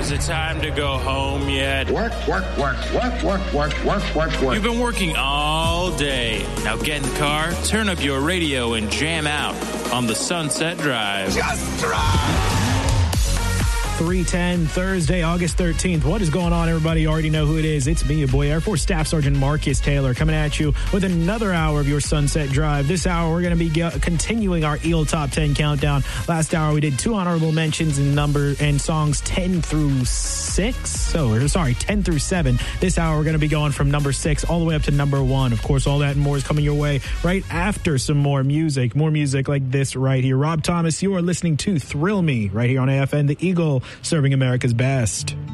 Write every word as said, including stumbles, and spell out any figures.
Is it time to go home yet? Work, work, work, work, work, work, work, work, work. You've been working all day. Now get in the car, turn up your radio, and jam out on the Sunset Drive. Just drive! three ten, Thursday, August thirteenth. What is going on, everybody? You already know who it is. It's me, your boy, Air Force Staff Sergeant Marcus Taylor, coming at you with another hour of your Sunset Drive. This hour, we're going to be ge- continuing our E L Top ten countdown. Last hour, we did two honorable mentions in number and songs ten through six. So, sorry, ten through seven. This hour, we're going to be going from number six all the way up to number one. Of course, all that and more is coming your way right after some more music. More music like this right here. Rob Thomas, you are listening to Thrill Me right here on A F N, the Eagle, serving America's best.